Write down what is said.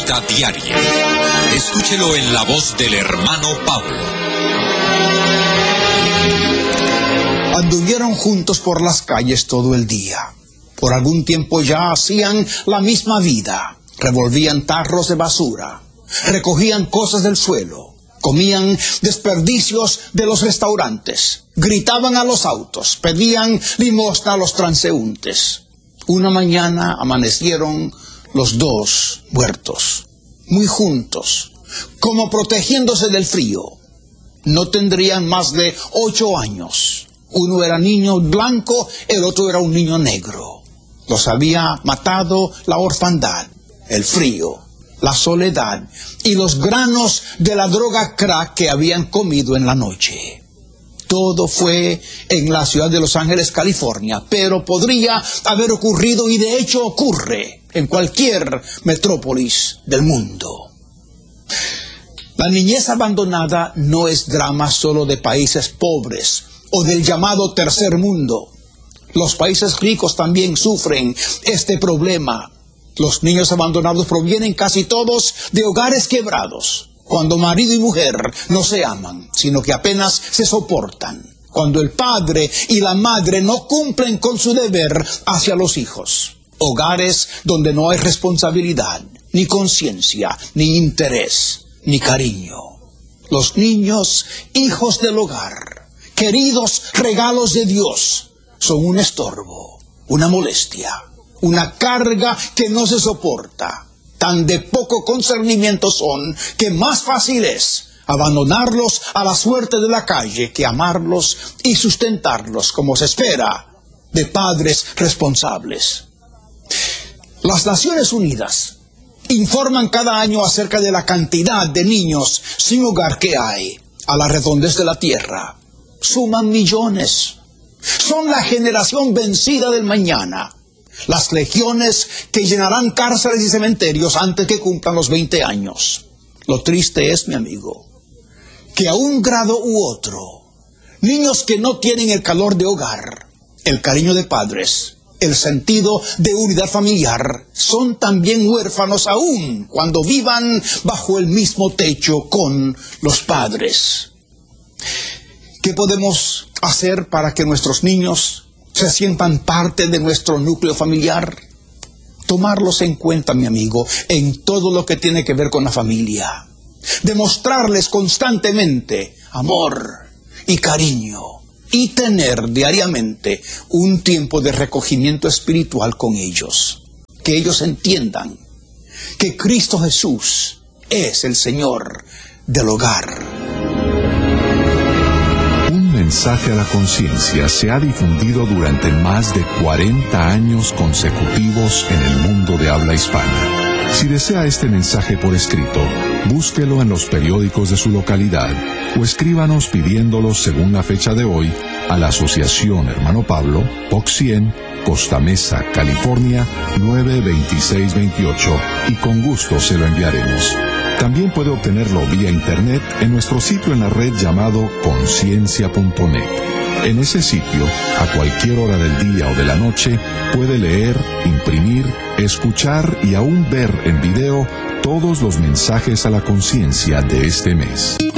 Cita Diaria. Escúchelo en la voz del hermano Pablo. Anduvieron juntos por las calles todo el día. Por algún tiempo ya hacían la misma vida. Revolvían tarros de basura, recogían cosas del suelo, comían desperdicios de los restaurantes, gritaban a los autos, pedían limosna a los transeúntes. Una mañana amanecieron los dos muertos, muy juntos, como protegiéndose del frío. No tendrían más de 8 años. Uno era niño blanco, el otro era un niño negro. Los había matado la orfandad, el frío, la soledad y los granos de la droga crack que habían comido en la noche. Todo fue en la ciudad de Los Ángeles, California, pero podría haber ocurrido, y de hecho ocurre, en cualquier metrópolis del mundo. La niñez abandonada no es drama solo de países pobres o del llamado tercer mundo. Los países ricos también sufren este problema. Los niños abandonados provienen casi todos de hogares quebrados, cuando marido y mujer no se aman, sino que apenas se soportan, cuando el padre y la madre no cumplen con su deber hacia los hijos. Hogares donde no hay responsabilidad, ni conciencia, ni interés, ni cariño. Los niños, hijos del hogar, queridos regalos de Dios, son un estorbo, una molestia, una carga que no se soporta. Tan de poco concernimiento son que más fácil es abandonarlos a la suerte de la calle que amarlos y sustentarlos como se espera de padres responsables. Las Naciones Unidas informan cada año acerca de la cantidad de niños sin hogar que hay a la redondez de la tierra. Suman millones. Son la generación vencida del mañana. Las legiones que llenarán cárceles y cementerios antes que cumplan los 20 años. Lo triste es, mi amigo, que a un grado u otro, niños que no tienen el calor de hogar, el cariño de padres, el sentido de unidad familiar, son también huérfanos aún cuando vivan bajo el mismo techo con los padres. ¿Qué podemos hacer para que nuestros niños se sientan parte de nuestro núcleo familiar? Tomarlos en cuenta, mi amigo, en todo lo que tiene que ver con la familia. Demostrarles constantemente amor y cariño. Y tener diariamente un tiempo de recogimiento espiritual con ellos. Que ellos entiendan que Cristo Jesús es el Señor del hogar. Un mensaje a la conciencia se ha difundido durante más de 40 años consecutivos en el mundo de habla hispana. Si desea este mensaje por escrito, búsquelo en los periódicos de su localidad o escríbanos pidiéndolo según la fecha de hoy a la Asociación Hermano Pablo, Box 100, Costa Mesa, California, 92628, y con gusto se lo enviaremos. También puede obtenerlo vía internet en nuestro sitio en la red llamado conciencia.net. En ese sitio, a cualquier hora del día o de la noche, puede leer, imprimir, escuchar y aún ver en video todos los mensajes a la conciencia de este mes.